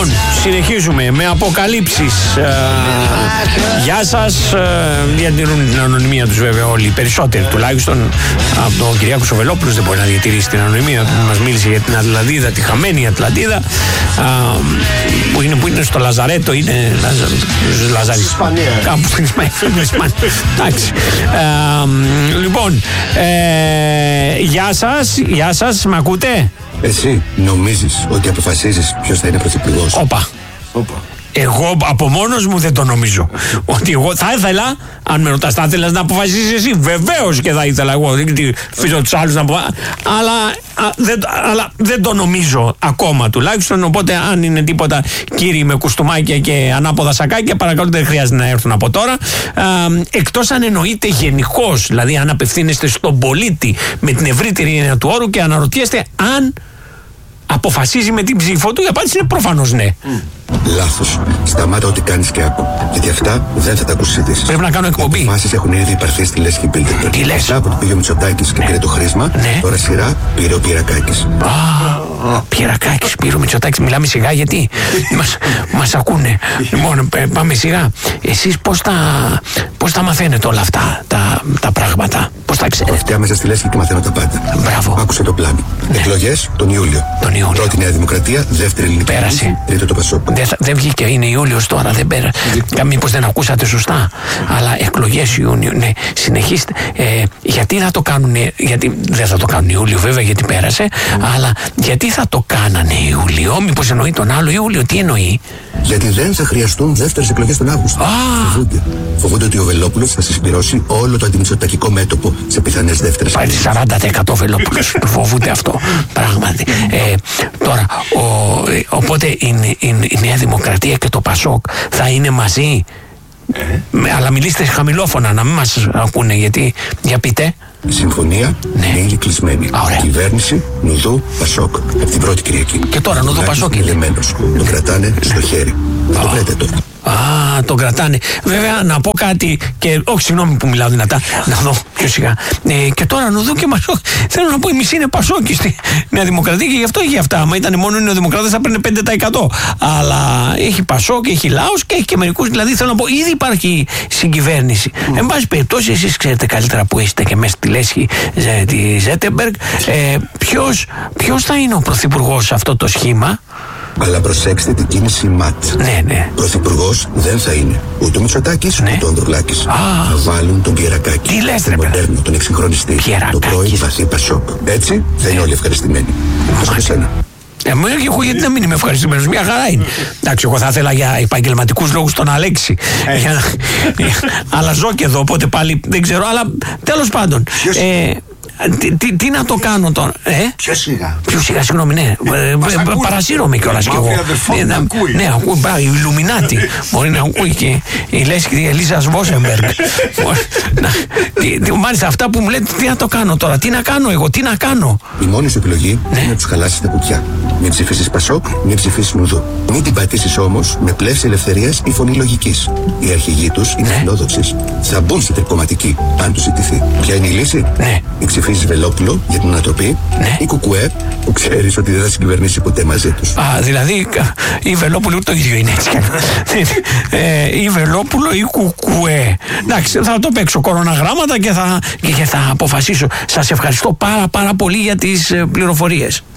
Λοιπόν, συνεχίζουμε με αποκαλύψεις. Γεια σας. Διατηρούν την ανωνυμία τους βέβαια όλοι, οι περισσότεροι τουλάχιστον. Από τον Κυριάκο Σοβελόπουλος δεν μπορεί να διατηρήσει την ανωνυμία του. Μας μίλησε για την Ατλαντίδα, τη χαμένη Ατλαντίδα, που είναι στο Λαζαρέτο, είναι Λαζαρί. Κάπου στην Ισπανία. Εντάξει. Λοιπόν, γεια σας, με ακούτε? Εσύ νομίζεις ότι αποφασίζεις ποιος θα είναι πρωθυπουργός? Όπα. Εγώ από μόνος μου δεν το νομίζω. Ότι εγώ θα ήθελα, αν με ρωτάς, θα ήθελες να αποφασίσεις εσύ? Βεβαίως και θα ήθελα εγώ. Δεν αφήσω τους άλλους να αποφασίσουν. Αλλά δεν το νομίζω ακόμα τουλάχιστον. Οπότε, αν είναι τίποτα κύριοι με κουστούμάκια και ανάποδα σακάκια, παρακαλώ, δεν χρειάζεται να έρθουν από τώρα. Εκτός αν εννοείται γενικώς, δηλαδή αν απευθύνεστε στον πολίτη με την ευρύτερη έννοια του όρου και αναρωτιέστε αν αποφασίζει με την ψήφο του, η απάντηση είναι προφανώς ναι. Λάθος. Σταμάτα ό,τι κάνεις και άκου. Γιατί αυτά δεν θα τα ακούσεις ειδήσεις. Πρέπει να κάνω εκπομπή. Οι αποφάσεις έχουν ήδη υπαρθεί στη Λέσχη Μπίλτερμπεργκ. Τι λες? Μετά από το πήγε ο Μητσοτάκης και πήρε το χρήσμα, τώρα σειρά πήρε ο Πιερακάκης. Πιερακάκης, πήρε ο Μητσοτάκης. Μιλάμε σιγά γιατί μας ακούνε. Λοιπόν, πάμε σιγά. Εσείς πώς τα μαθαίνετε όλα αυτά τα πράγματα? Πώς τα ξέρετε? Αυτιά μέσα στη Λέσχη και μαθαίνω τα πάντα. Μπράβο. Άκουσε το πλάνο. Εκλογές τον Ιούλιο. Πρώτη Νέα Δημοκρατία, δεύτερη Ελληνική Κυβέρνηση, τρίτο το Πασόκ. Δεν βγήκε, είναι Ιούλιος τώρα, δεν πέρα. Μήπως δεν ακούσατε σωστά? Αλλά εκλογές Ιούνιο, ναι, συνεχίστε. Γιατί θα το κάνουν, γιατί δεν θα το κάνουν Ιούλιο βέβαια, γιατί πέρασε, αλλά γιατί θα το κάνανε Ιούλιο? Μήπως εννοεί τον άλλο Ιούλιο? Τι εννοεί? Γιατί δεν θα χρειαστούν δεύτερες εκλογές τον Αύγουστο. Φοβούνται ότι ο Βελόπουλος θα συσπυρώσει όλο το αντιμητσοτακικό μέτωπο σε πιθανές δεύτερες. Πάει 40% Βελόπουλος. Φοβούνται αυτό. Πράγματι. Τώρα, οπότε η Νέα Δημοκρατία και το Πασόκ θα είναι μαζί. Αλλά μιλήστε χαμηλόφωνα, να μην μας ακούνε, γιατί. Για πείτε. Η συμφωνία είναι ήδη κλεισμένη. Κυβέρνηση Νουδού Πασόκ. Από την πρώτη Κυριακή. Και τώρα Νουδού Πασόκ είναι λεμένος. Τον κρατάνε στο χέρι. Να το βρείτε τώρα. Τον κρατάνε. Βέβαια, να πω κάτι και. Όχι, συγγνώμη που μιλάω δυνατά. Να δω πιο σιγά. Και τώρα Νουδού και Πασόκ. Θέλω να πω, η μισή είναι Πασόκη στη Νέα Δημοκρατία και γι' αυτό έχει αυτά. Άμα ήταν μόνο οι Νεοδημοκράτες θα παίρνει 5%. Αλλά έχει Πασόκ, έχει Λάος και έχει και μερικούς. Δηλαδή, θέλω να πω, ήδη υπάρχει συγκυβέρνηση. Εν πάση περιπτώσει, εσείς ξέρετε καλύτερα που είστε και μέσα στη Λέσχη τη Ζέτεμπεργκ. Ποιος θα είναι ο πρωθυπουργός σε αυτό το σχήμα? Αλλά προσέξτε την κίνηση ΜΑΤ. Ναι. Πρωθυπουργός δεν θα είναι ούτε ο Μητσοτάκης ούτε ο Ανδρουλάκης. Θα βάλουν τον Πιερακάκη. Τι λες, τον μοντέρνο, τον εξυγχρονιστή. Το πρώην βαθύ Πασόκ. Έτσι θα είναι όλοι ευχαριστημένοι. Εκτός εσένα. Εγώ γιατί να μην είμαι ευχαριστημένος? Μια χαρά είναι. Εντάξει, εγώ θα ήθελα για επαγγελματικούς λόγους τον Αλέξη. Αλλά ζω και εδώ, οπότε πάλι δεν ξέρω. Αλλά τέλος πάντων. Τι να το κάνω τώρα? Πιο σιγά, συγγνώμη, ναι. Παρασύρωμαι κιόλας κι εγώ. Ναι, ακούει, η Ιλουμινάτη. Μπορεί να ακούει και η Λέσχη η Ελίζα Βόσεμπεργκ. Μάλιστα, αυτά που μου λέτε, τι να το κάνω τώρα? Τι να κάνω εγώ, τι να κάνω? Η μόνη σου επιλογή είναι να τους χαλάσεις τα κουτιά. Μην ψηφίσεις Πασόκ, μην ψηφίσεις Νουδού. Μην την πατήσεις όμως με πλεύση ελευθερίας ή φωνή λογικής. Οι αρχηγοί τους είναι φιλόδοξοι. Θα μπουν στην τρικοματική, αν τους ζητηθεί. Ποια είναι η λύση? Ή ψηφίζεις Βελόπουλο για την ανατροπή, ή Κουκουέ, που ξέρεις ότι δεν θα συγκυβερνήσει ποτέ μαζί τους. Δηλαδή η Βελόπουλο το ίδιο είναι, έτσι. Η Βελόπουλο ή Κουκουέ. Εντάξει, θα το παίξω κοροναγράμματα και θα αποφασίσω. Σας ευχαριστώ πάρα πολύ για τις πληροφορίες.